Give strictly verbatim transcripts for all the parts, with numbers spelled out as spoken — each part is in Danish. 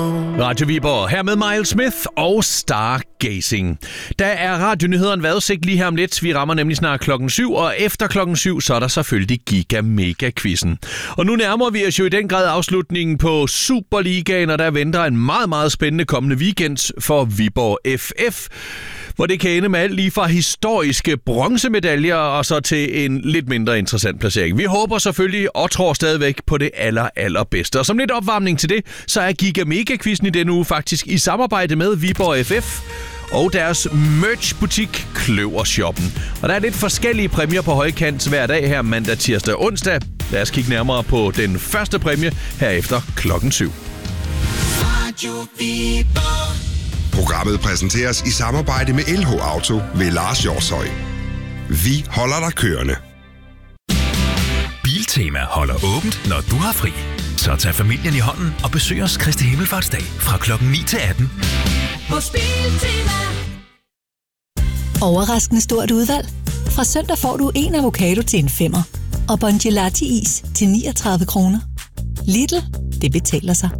Radio Viborg, her med Miles Smith og Stargazing. Der er radionyhederne vejrudsigt lige her om lidt. Vi rammer nemlig snart klokken syv, og efter klokken syv, så er der selvfølgelig Giga Mega-quizzen. Og nu nærmer vi os jo i den grad afslutningen på Superligaen, og der venter en meget, meget spændende kommende weekend for Viborg F F, hvor det kan ende med alt lige fra historiske bronzemedaljer og så til en lidt mindre interessant placering. Vi håber selvfølgelig og tror stadigvæk på det aller, allerbedste. Og som lidt opvarmning til det, så er Giga Mega-quizzen i denne uge faktisk i samarbejde med Viborg F F og deres merch-butik Kløvershoppen. Og der er lidt forskellige præmier på højkant hver dag her mandag, tirsdag og onsdag. Lad os kigge nærmere på den første præmie herefter klokken syv. Radio Viborg. Programmet præsenteres i samarbejde med L H Auto ved Lars Hjortshøj. Vi holder dig kørende. Biltema holder åbent, når du har fri. Så tag familien i hånden og besøg os Kristi Himmelfartsdag fra klokken ni til atten. Hos Biltema. Overraskende stort udvalg. Fra søndag får du en avocado til en femmer. Og Bongelati-is til niogtredive kroner. Lidl, det betaler sig.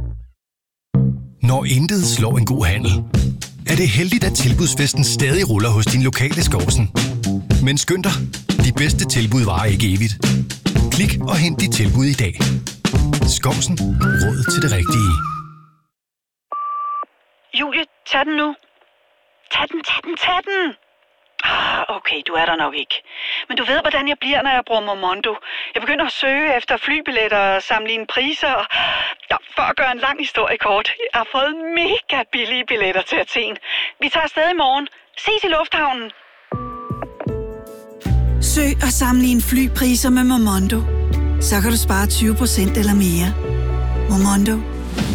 Når intet slår en god handel, er det heldigt, at tilbudsfesten stadig ruller hos din lokale Skovsen. Men skynd dig, de bedste tilbud varer ikke evigt. Klik og hent dit tilbud i dag. Skovsen. Råd til det rigtige. Julie, tag den nu. Tag den, tag den, tag den. Ah, okay, du er der nok ikke. Men du ved, hvordan jeg bliver, når jeg bruger Momondo. Jeg begynder at søge efter flybilletter og sammenligne priser. Ja, for at gøre en lang historie kort. Jeg har fået mega billige billetter til Athen. Vi tager afsted i morgen. Ses i lufthavnen. Søg og sammenligne flypriser med Momondo. Så kan du spare tyve procent eller mere. Momondo.